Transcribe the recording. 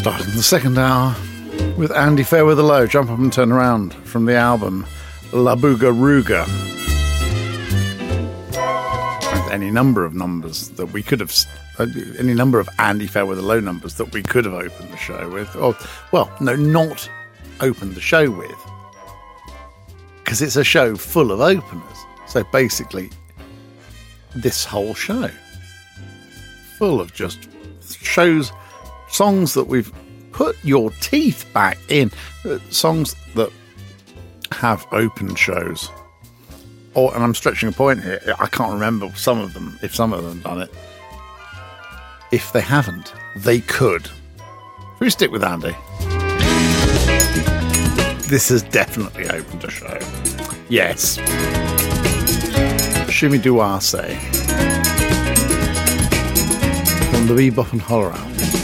Starting the second hour with Andy Fairweather Low, Jump Up and Turn Around, from the album La Booga Rooga. And any number of numbers that we could have, any number of Andy Fairweather Low numbers that we could have opened the show with. Or, well, no, not opened the show with, because it's a show full of openers. So basically, this whole show full of just songs that we've put your teeth back in, songs that have opened shows. And I'm stretching a point here, I can't remember some of them, if some of them have done it. If they haven't, they could. Should we stick with Andy? This has definitely opened a show. Yes. Shimmy Do I Say, from the Bebop and Horror album.